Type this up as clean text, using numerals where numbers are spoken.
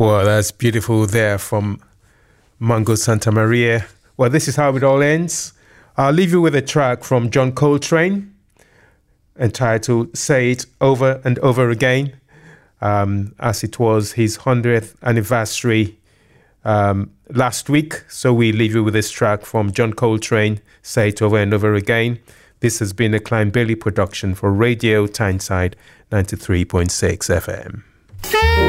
Well, that's beautiful there from Mango Santa Maria. Well, this is how it all ends. I'll leave you with a track from John Coltrane entitled Say It Over and Over Again, as it was his 100th anniversary last week. So we leave you with this track from John Coltrane, Say It Over and Over Again. This has been a Klein Bailey production for Radio Tyneside 93.6 FM.